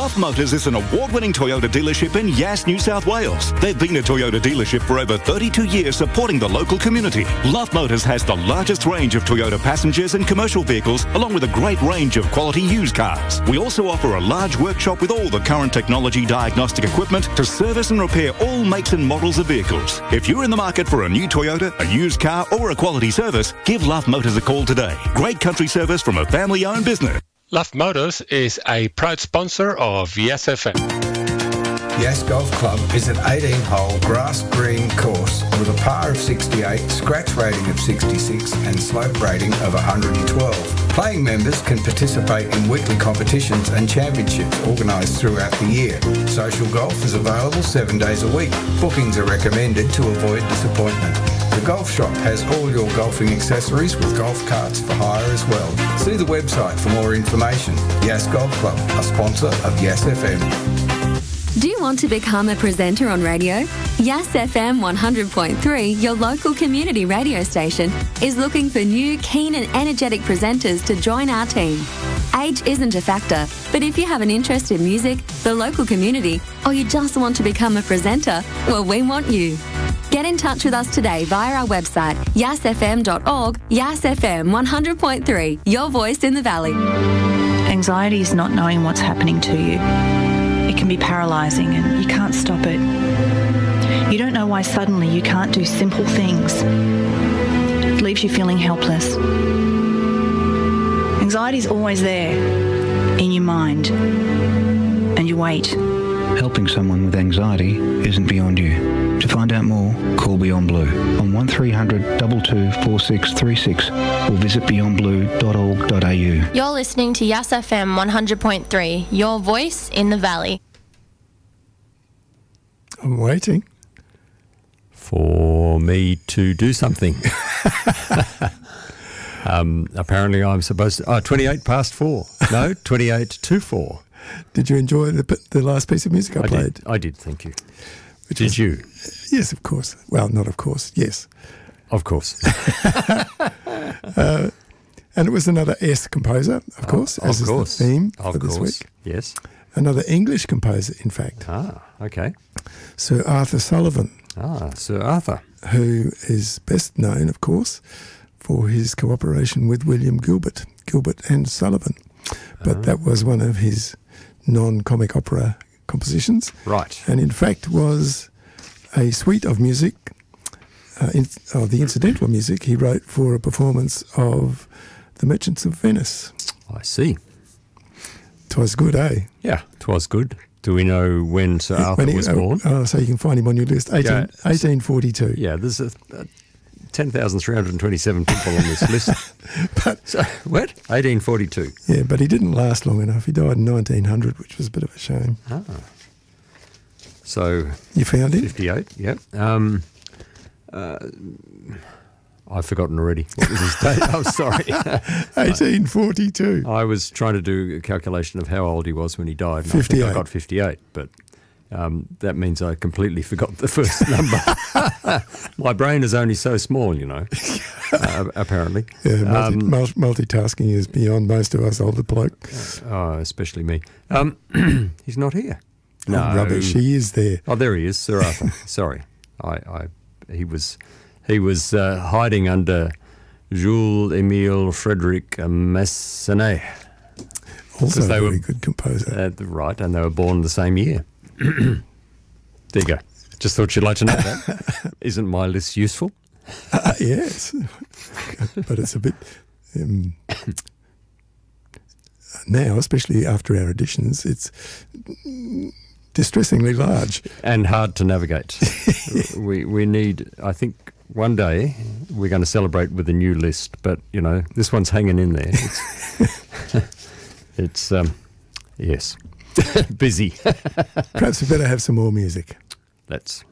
Luff Motors is an award-winning Toyota dealership in Yass, New South Wales. They've been a Toyota dealership for over 32 years supporting the local community. Luff Motors has the largest range of Toyota passengers and commercial vehicles, along with a great range of quality used cars. We also offer a large workshop with all the current technology diagnostic equipment to service and repair all makes and models of vehicles. If you're in the market for a new Toyota, a used car or a quality service, give Luff Motors a call today. Great country service from a family-owned business. Luff Motors is a proud sponsor of Yass FM. Yass Golf Club is an 18-hole grass green course with a par of 68, scratch rating of 66 and slope rating of 112. Playing members can participate in weekly competitions and championships organised throughout the year. Social golf is available 7 days a week. Bookings are recommended to avoid disappointment. The golf shop has all your golfing accessories with golf carts for hire as well. See the website for more information. Yass Golf Club, a sponsor of Yass FM. Do you want to become a presenter on radio? Yass FM 100.3, your local community radio station, is looking for new, keen and energetic presenters to join our team. Age isn't a factor, but if you have an interest in music, the local community, or you just want to become a presenter, well, we want you. Get in touch with us today via our website, yassfm.org. Yass FM 100.3, your voice in the valley. Anxiety is not knowing what's happening to you. It can be paralysing and you can't stop it. You don't know why suddenly you can't do simple things. It leaves you feeling helpless. Anxiety is always there, in your mind, and you wait. Helping someone with anxiety isn't beyond you. To find out more, call Beyond Blue on 1300 22 4636 or visit beyondblue.org.au. You're listening to Yass FM 100.3, your voice in the valley. I'm waiting. For me to do something. Apparently I'm supposed to... 28 past 4. No, 28 to 4. Did you enjoy the last piece of music I played? I did, thank you. Did you? Yes, of course. Well, not of course. Yes. Of course. And it was another S composer, of course, as is the theme for this week. Yes. Another English composer, in fact. Ah, okay. Sir Arthur Sullivan. Ah, Sir Arthur. Who is best known, of course, for his cooperation with William Gilbert and Sullivan. But that was one of his non-comic opera compositions. Right. And in fact was a suite of music, the incidental music he wrote for a performance of The Merchants of Venice. I see. 'Twas good, eh? Yeah, 'twas good. Do we know when Sir Arthur was born? So you can find him on your list, 1842. Yeah, there's 10,327 people on this list. What? 1842. Yeah, but he didn't last long enough. He died in 1900, which was a bit of a shame. Ah. So... You found him? 58, yep. I've forgotten already. What was his date? I'm sorry. 1842. I was trying to do a calculation of how old he was when he died. 58. I think I got 58, but that means I completely forgot the first number. My brain is only so small, you know, apparently. Yeah, multitasking is beyond most of us older blokes. Especially me. He's not here. No, rubbish. He is there. Oh, there he is, Sir Arthur. Sorry, he was hiding under Jules Émile Frédéric Massenet. Also a very good composer. Right, and they were born the same year. There you go. Just thought you'd like to know that. Isn't my list useful? Yes, but it's a bit... now, especially after our editions, it's distressingly large. And hard to navigate. We need, I think, one day we're going to celebrate with a new list, but, you know, this one's hanging in there. It's yes, busy. Perhaps we better have some more music. Let's.